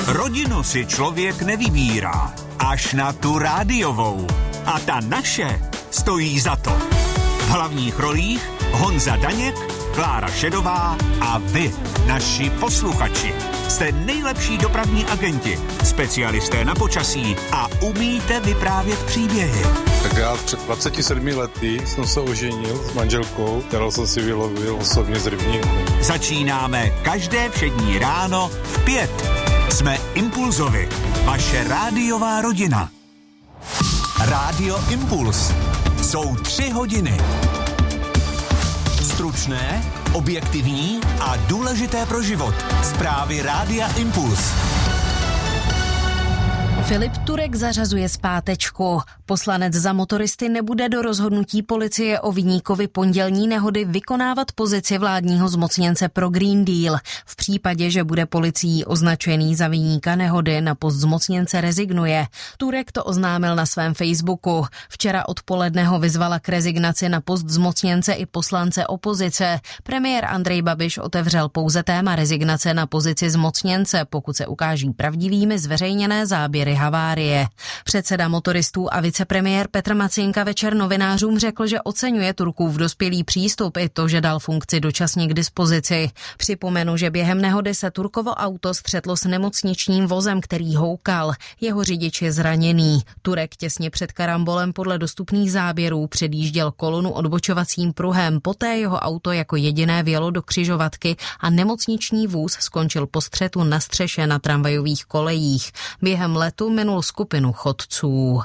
Rodinu si člověk nevybírá, až na tu rádiovou. A ta naše stojí za to. V hlavních rolích Honza Daněk, Klára Šedová a vy, naši posluchači. Jste nejlepší dopravní agenti, specialisté na počasí a umíte vyprávět příběhy. Tak já před 27 lety jsem se oženil s manželkou, kterou jsem si vylovil osobně z rybníku. Začínáme každé všední ráno v 5. Jsme Impulzovi, vaše rádiová rodina. Rádio Impuls. Jsou 3 hodiny. Stručné, objektivní a důležité pro život. Zprávy Rádia Impuls. Filip Turek zařazuje zpátečku. Poslanec za motoristy nebude do rozhodnutí policie o viníkovi pondělní nehody vykonávat pozici vládního zmocněnce pro Green Deal. V případě, že bude policií označený za viníka nehody, na post zmocněnce rezignuje. Turek to oznámil na svém Facebooku. Včera odpoledne ho vyzvala k rezignaci na post zmocněnce i poslance opozice. Premiér Andrej Babiš otevřel pouze téma rezignace na pozici zmocněnce, pokud se ukáží pravdivými zveřejněné záběry havárie. Předseda motoristů a vicepremiér Petr Macynka večer novinářům řekl, že oceňuje Turkův dospělý přístup i to, že dal funkci dočasně k dispozici. Připomenu, že během nehody se Turkovo auto střetlo s nemocničním vozem, který houkal. Jeho řidič je zraněný. Turek těsně před karambolem podle dostupných záběrů předjížděl kolonu odbočovacím pruhem, poté jeho auto jako jediné vjelo do křižovatky a nemocniční vůz skončil po střetu na střeše na tramvajových kolejích. Během letu minul skupinu chodců.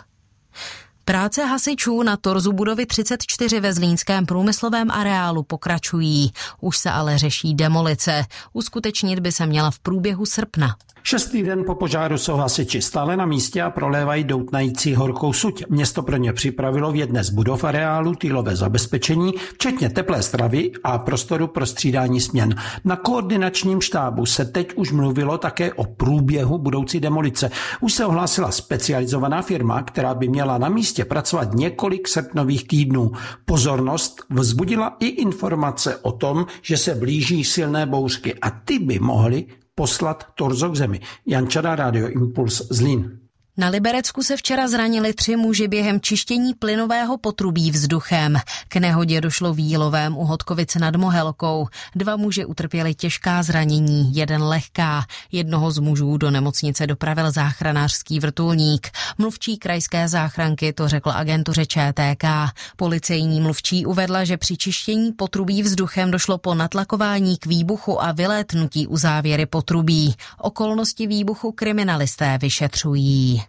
Práce hasičů na torzu budovy 34 ve zlínském průmyslovém areálu pokračují. Už se ale řeší demolice. Uskutečnit by se měla v průběhu srpna. 6. den po požáru jsou hasiči stále na místě a prolévají doutnající horkou suť. Město pro ně připravilo v jedné z budov areálu týlové zabezpečení, včetně teplé stravy a prostoru pro střídání směn. Na koordinačním štábu se teď už mluvilo také o průběhu budoucí demolice. Už se ohlásila specializovaná firma, která by měla na místě pracovat několik srpnových týdnů. Pozornost vzbudila i informace o tom, že se blíží silné bouřky a ty by mohly poslat torzo k zemi. Jan Čada, Radio Impuls, Zlín. Na Liberecku se včera zranili 3 muži během čištění plynového potrubí vzduchem. K nehodě došlo v Jílovém u Hodkovice nad Mohelkou. 2 muži utrpěli těžká zranění, 1 lehká. Jednoho z mužů do nemocnice dopravil záchranářský vrtulník. Mluvčí krajské záchranky to řekl agentuře ČTK. Policejní mluvčí uvedla, že při čištění potrubí vzduchem došlo po natlakování k výbuchu a vylétnutí uzávěry potrubí. Okolnosti výbuchu kriminalisté vyšetřují.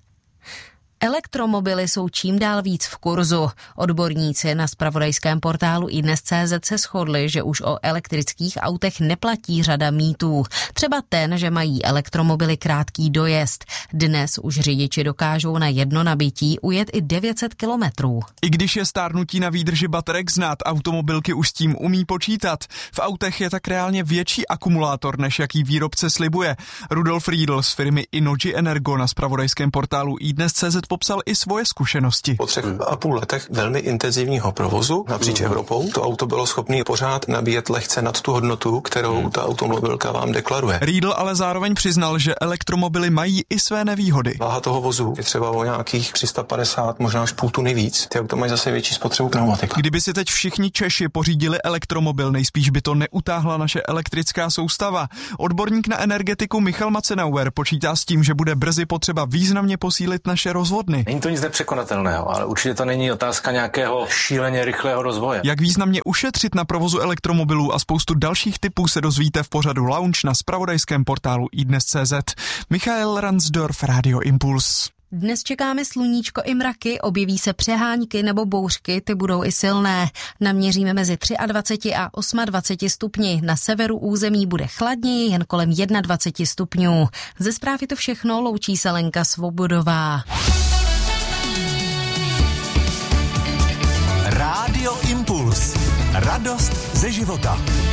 Elektromobily jsou čím dál víc v kurzu. Odborníci na zpravodajském portálu iDnes.cz se shodli, že už o elektrických autech neplatí řada mýtů. Třeba ten, že mají elektromobily krátký dojezd. Dnes už řidiči dokážou na jedno nabití ujet i 900 kilometrů. I když je stárnutí na výdrži baterek znát, automobilky už s tím umí počítat. V autech je tak reálně větší akumulátor, než jaký výrobce slibuje. Rudolf Riedl z firmy Innogy Energo na zpravodajském portálu iDnes.cz popsal i svoje zkušenosti. Po 3,5 letech velmi intenzivního provozu napříč Evropou to auto bylo schopné pořád nabíjet lehce nad tu hodnotu, kterou ta automobilka vám deklaruje. Riedl ale zároveň přiznal, že elektromobily mají i své nevýhody. Váha toho vozu je třeba o nějakých 350, možná až půl tuny víc. Ty auta mají zase větší spotřebu pneumatik. Kdyby si teď všichni Češi pořídili elektromobil, nejspíš by to neutáhla naše elektrická soustava. Odborník na energetiku Michal Macenauer počítá s tím, že bude brzy potřeba významně posílit naše rozvodny. Není to nic nepřekonatelného, ale určitě to není otázka nějakého šíleně rychlého rozvoje. Jak významně ušetřit na provozu elektromobilů a spoustu dalších typů se dozvíte v pořadu Lounge na zpravodajském portálu iDnes.cz. Michael Ransdorf, Radio Impuls. Dnes čekáme sluníčko i mraky, objeví se přehánky nebo bouřky, ty budou i silné. Naměříme mezi 23 a 28 stupni. Na severu území bude chladněji, jen kolem 21 stupňů. Ze zprávy to všechno, loučí se Lenka Svobodová. Rádio Impuls. Radost ze života.